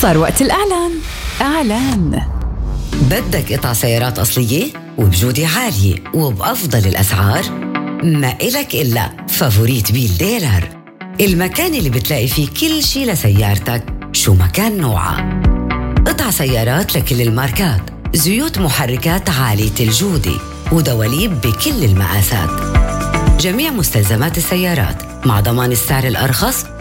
صار وقت الإعلان. إعلان. بدك قطع سيارات أصلية وبجودة عالية وبأفضل الأسعار؟ ما إلك إلا فافوريت بيل ديلر، المكان اللي بتلاقي فيه كل شي لسيارتك شو ما كان نوعها. قطع سيارات لكل الماركات، زيوت محركات عالية الجودة ودواليب بكل المقاسات، جميع مستلزمات السيارات مع ضمان السعر الأرخص